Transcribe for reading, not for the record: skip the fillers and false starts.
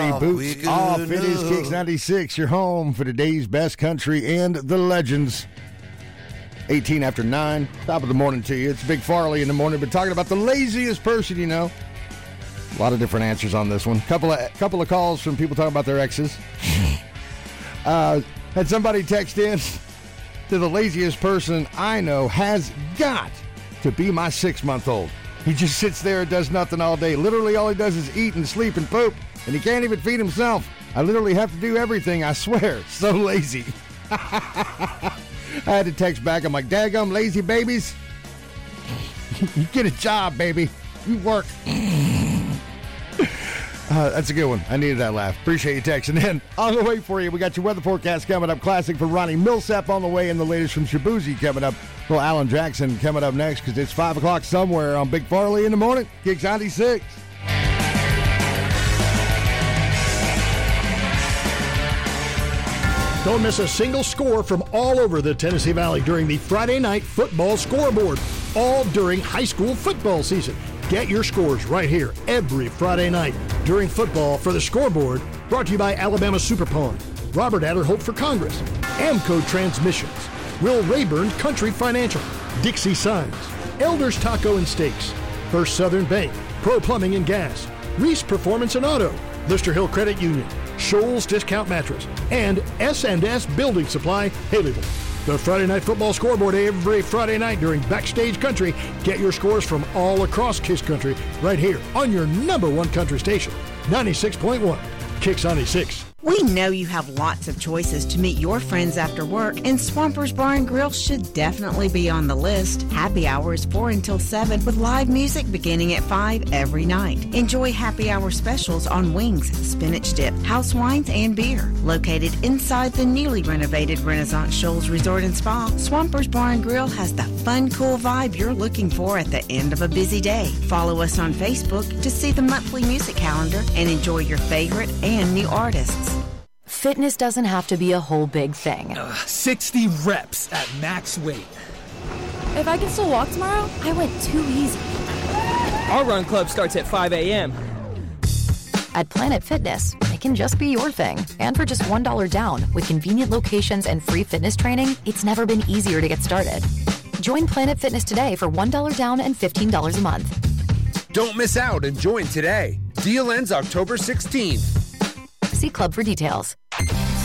Boots off. It is Kicks 96, your home for today's best country and the legends. 18 after 9, top of the morning to you. It's Big Farley in the morning, but talking about the laziest person you know. A lot of different answers on this one. Couple of calls from people talking about their exes. Had somebody text in to the laziest person I know has got to be my 6-month-old. He just sits there and does nothing all day. Literally all he does is eat and sleep and poop, and he can't even feed himself. I literally have to do everything, I swear. So lazy. I had to text back. I'm like, daggum lazy babies. You get a job, baby. You work. That's a good one. I needed that laugh. Appreciate you texting in. On the way for you, we got your weather forecast coming up. Classic for Ronnie Millsap on the way, and the latest from Shabuzi coming up. Well, Alan Jackson coming up next because it's 5 o'clock somewhere on Big Farley in the morning. Kicks 96. Don't miss a single score from all over the Tennessee Valley during the Friday Night Football Scoreboard, all during high school football season. Get your scores right here every Friday night during football for the Scoreboard, brought to you by Alabama Super Pawn, Robert Adderholt for Congress, Amco Transmissions, Will Rayburn Country Financial, Dixie Signs, Elders Taco and Steaks, First Southern Bank, Pro Plumbing and Gas, Reese Performance and Auto, Lister Hill Credit Union, Shoals Discount Mattress, and S&S Building Supply, Haleyville. The Friday Night Football Scoreboard every Friday night during Backstage Country. Get your scores from all across Kiss Country right here on your number one country station, 96.1 Kicks 96. We know you have lots of choices to meet your friends after work, and Swampers Bar and Grill should definitely be on the list. Happy hour is 4 until 7 with live music beginning at 5 every night. Enjoy happy hour specials on wings, spinach dip, house wines, and beer. Located inside the newly renovated Renaissance Shoals Resort and Spa, Swampers Bar and Grill has the fun, cool vibe you're looking for at the end of a busy day. Follow us on Facebook to see the monthly music calendar and enjoy your favorite and new artists. Fitness doesn't have to be a whole big thing. 60 reps at max weight. If I can still walk tomorrow, I went too easy. Our run club starts at 5 a.m. At Planet Fitness, it can just be your thing. And for just $1 down, with convenient locations and free fitness training, it's never been easier to get started. Join Planet Fitness today for $1 down and $15 a month. Don't miss out and join today. Deal ends October 16th. See club for details.